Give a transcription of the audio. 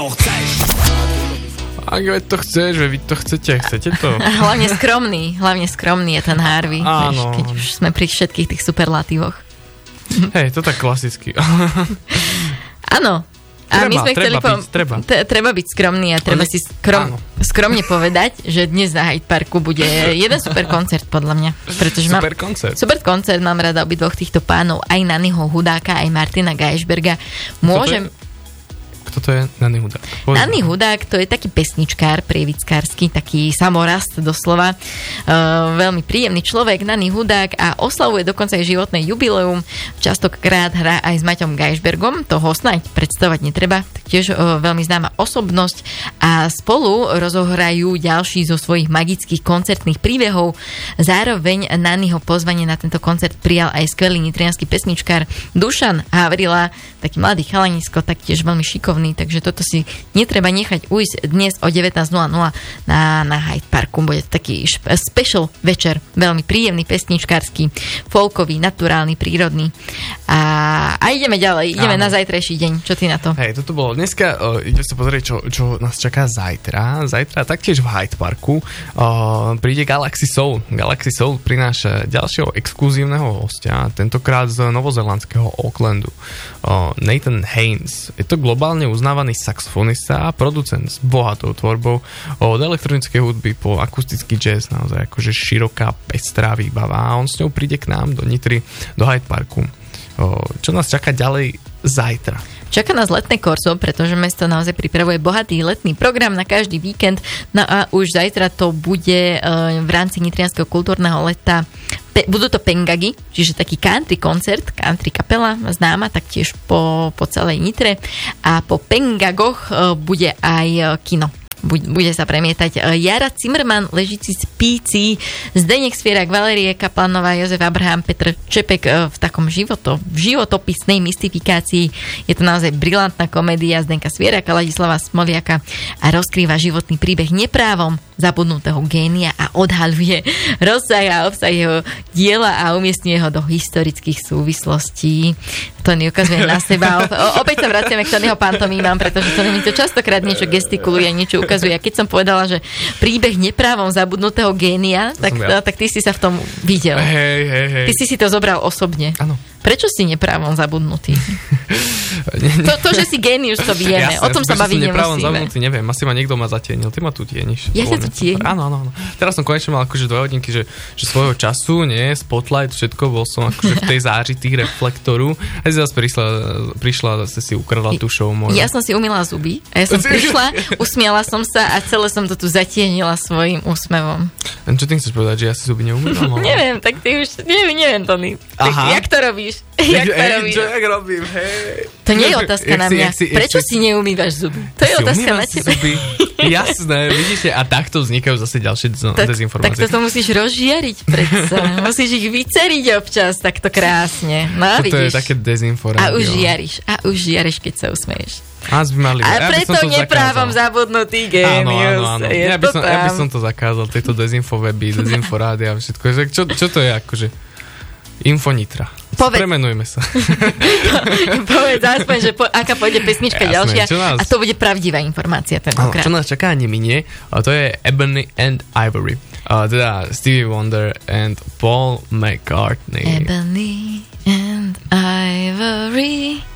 Ak to chceš, vy to chcete to. Hlavne skromný je ten Harvey. Áno. Keď už sme pri všetkých tých superlatívoch. Hej, to tak klasicky. Áno. A my sme chceli treba byť skromný a treba si skromne povedať, že dnes na Hyde Parku bude jeden super koncert podľa mňa. Super koncert, mám rada obidvoch týchto pánov, aj Nanyho Hudáka, aj Martina Geisberga. Kto to je Nany Hudák? Nany Hudák, to je taký pesničkár, prievidskársky, taký samorast doslova. Veľmi príjemný človek, Nany Hudák, a oslavuje dokonca aj životné jubileum. Častokrát hrá aj s Maťom Geisbergom, toho snáď predstavovať netreba, tiež veľmi známa osobnosť, a spolu rozohrajú ďalší zo svojich magických koncertných príbehov. Zároveň Nanyho pozvanie na tento koncert prijal aj skvelý nitriansky pesničkár Dušan Havrila, taký mladý chalanisko, tak tiež veľmi šikovný. Takže toto si netreba nechať ujsť dnes o 19.00 na Hyde Parku. Bude taký special večer, veľmi príjemný, pesničkársky, folkový, naturálny, prírodný. A ideme ďalej, ideme na zajtrajší deň. Čo ty na to? Hej, toto bolo dneska, ideme sa pozrieť, čo nás čaká zajtra. Zajtra taktiež v Hyde Parku príde Galaxy Soul. Galaxy Soul prináša ďalšieho exkluzívneho hostia, tentokrát z novozelandského Aucklandu. Nathan Haynes. Je to globálne uznávaný saxofonista a producent s bohatou tvorbou od elektronickej hudby po akustický jazz, naozaj akože široká, pestrá výbava, a on s ňou príde k nám do Nitry, do Hyde Parku. Čo nás čaká ďalej zajtra? Čaká nás letné korso, pretože mesto naozaj pripravuje bohatý letný program na každý víkend. No a už zajtra to bude v rámci Nitrianskeho kultúrneho leta. Budú to Pengagi, čiže taký country koncert, country kapela známa taktiež po celej Nitre, a po Pengagoch bude aj kino. Bude sa premietať Jara Zimmerman, Ležíci spíci, Zdeněk Svierak, Valérie Kaplanová, Jozef Abraham, Petr Čepek v takom životopisnej mystifikácii. Je to naozaj brilantná komédia Zdenka Svieraka, Ladislava Smoliaka, a rozkrýva životný príbeh neprávom zabudnutého génia a odhaľuje rozsah a obsah jeho diela a umiestňuje ho do historických súvislostí. Tony ukazuje na seba. Opäť sa vraciame k Tonyho pantomímam, pretože Tony mi to častokrát niečo gestikuluje, niečo ukazuje. A keď som povedala, že príbeh neprávom zabudnutého génia, tak ty si sa v tom videl. Hej. Ty si to zobral osobne. Áno. Prečo si neprávom zabudnutý? To, že si génius, to vieme. Jasné, o tom sa baviť neprávom nemusíme. zabudnutý, neviem. Asi ma niekto zatienil. Ty ma tu tieniš. Ja sa tu tieň. Áno. Teraz som konečne mal akože 2 hodinky, že svojho času, spotlight, všetko, bol som akože v tej záři tých reflektoru. A si zase prišla, zase si ukradla tú show moju. Ja som si umýla zuby a ja som prišla, usmiala som sa a celé som to tu zatienila svojím úsmevom. A čo ty chceš povedať, že ja si zuby neumývam? Neviem, tak ty už, neviem, Tony. Jak to robíš? Čo jak robím? Hej. To nie je otázka na mňa. Prečo si neumývaš zuby? To je otázka na teba. Jasné, vidíte, a takto vznikajú zase ďalšie dezinformácie. Tak to musíš rozžiariť predsa. Musíš ich vyceriť občas takto krásne. No, toto vidíš. je také dezinformácie. A už žiariš, keď sa usmeješ. A preto neprávom zabudnutý génius. Áno. Ja by som to zakázal, tieto dezinfoweby, dezinforády a všetko. Čo to je akože? Infonitra. Premenujme sa. Povedz aspoň, že aká pôjde pesnička ďalšia. A to bude pravdivá informácia tentokrát. Čo nás čaká, ani minie. To je Ebony and Ivory. Teda Stevie Wonder and Paul McCartney. Ebony and Ivory.